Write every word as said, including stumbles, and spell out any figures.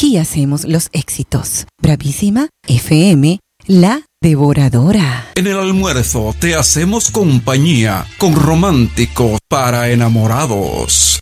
Aquí hacemos los éxitos. Bravísima F M, la devoradora. En el almuerzo te hacemos compañía con Románticos para Enamorados.